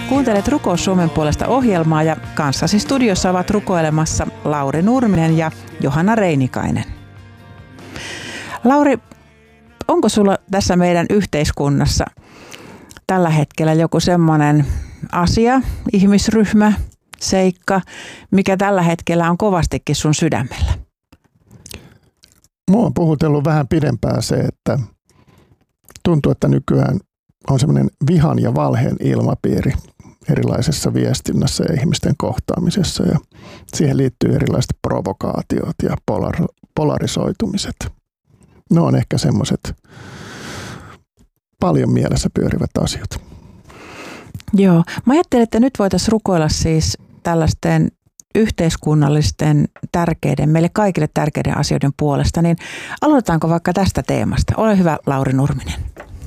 Kuuntelet Rukous Suomen puolesta -ohjelmaa ja kanssasi studiossa ovat rukoilemassa Lauri Nurminen ja Johanna Reinikainen. Lauri, onko sulla tässä meidän yhteiskunnassa tällä hetkellä joku semmoinen asia, ihmisryhmä, seikka, mikä tällä hetkellä on kovastikin sun sydämellä? Mua on puhutellut vähän pidempään se, että tuntuu, että nykyään on semmoinen vihan ja valheen ilmapiiri erilaisessa viestinnässä ja ihmisten kohtaamisessa. Ja siihen liittyy erilaiset provokaatiot ja polarisoitumiset. Ne on ehkä semmoiset paljon mielessä pyörivät asiat. Joo, mä ajattelin, että nyt voitaisiin rukoilla siis tällaisten yhteiskunnallisten tärkeiden, meille kaikille tärkeiden asioiden puolesta, niin aloitetaanko vaikka tästä teemasta? Ole hyvä, Lauri Nurminen.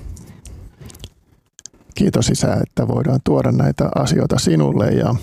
Kiitos Isä, että voidaan tuoda näitä asioita sinulle ja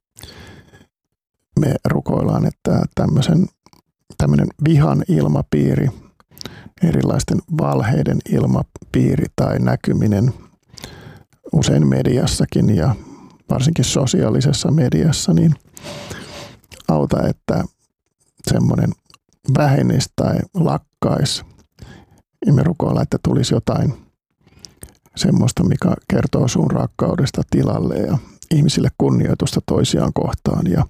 me rukoillaan, että tämmöinen vihan ilmapiiri, erilaisten valheiden ilmapiiri tai näkyminen usein mediassakin ja varsinkin sosiaalisessa mediassa, niin auta, että semmoinen vähenisi tai lakkaisi. Ja me rukoillaan, että tulisi jotain semmoista, mikä kertoo sun rakkaudesta tilalle ja ihmisille kunnioitusta toisiaan kohtaan ja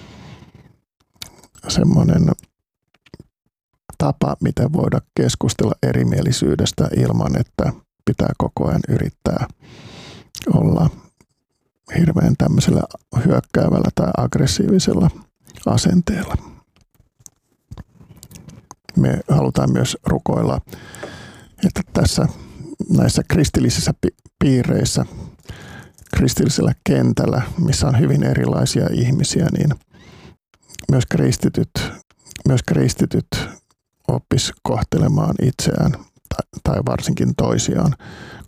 semmoinen tapa, miten voida keskustella erimielisyydestä ilman, että pitää koko ajan yrittää olla hirveän tämmöisellä hyökkäävällä tai aggressiivisella asenteella. Me halutaan myös rukoilla, että tässä näissä kristillisissä piireissä, kristillisellä kentällä, missä on hyvin erilaisia ihmisiä, niin myös kristityt oppis kohtelemaan itseään tai varsinkin toisiaan